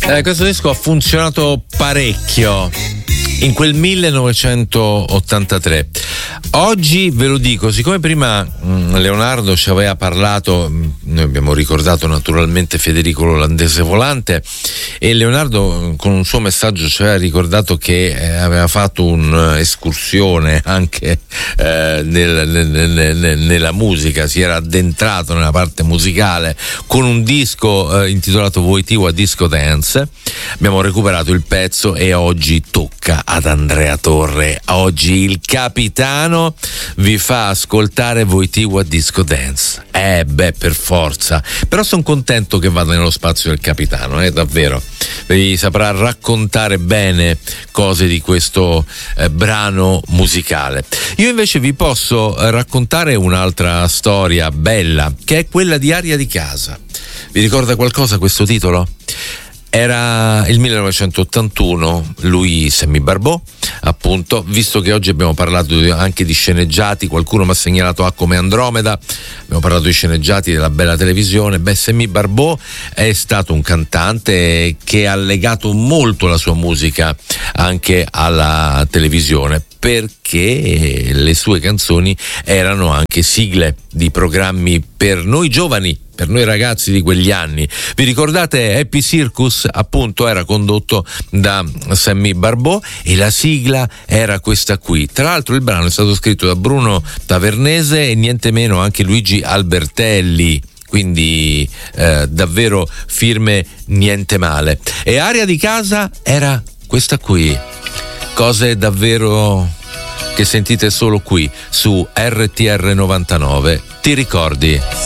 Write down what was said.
Questo disco ha funzionato parecchio in quel 1983. Oggi ve lo dico, siccome prima Leonardo ci aveva parlato, noi abbiamo ricordato naturalmente Federico l'Olandese Volante, e Leonardo con un suo messaggio ci aveva ricordato che aveva fatto un'escursione anche nella musica, si era addentrato nella parte musicale con un disco intitolato Wojtyła Disco Dance. Abbiamo recuperato il pezzo e oggi tocca ad Andrea Torre. Oggi il capitano vi fa ascoltare Wojtyła Disco Dance. Per forza. Però sono contento che vada nello spazio del capitano, davvero. Vi saprà raccontare bene cose di questo brano musicale. Io invece vi posso raccontare un'altra storia bella, che è quella di Aria di casa. Vi ricorda qualcosa questo titolo? Era il 1981, lui Sammy Barbò, appunto, visto che oggi abbiamo parlato anche di sceneggiati, qualcuno mi ha segnalato A come Andromeda, abbiamo parlato di sceneggiati della bella televisione. Sammy Barbò è stato un cantante che ha legato molto la sua musica anche alla televisione, perché le sue canzoni erano anche sigle di programmi per noi giovani, per noi ragazzi di quegli anni. Vi ricordate Happy Circus? Appunto, era condotto da Sammy Barbò e la sigla era questa qui. Tra l'altro il brano è stato scritto da Bruno Tavernese e niente meno anche Luigi Albertelli, quindi davvero firme niente male. E Aria di casa era questa qui. Cose davvero che sentite solo qui su RTR 99. Ti ricordi?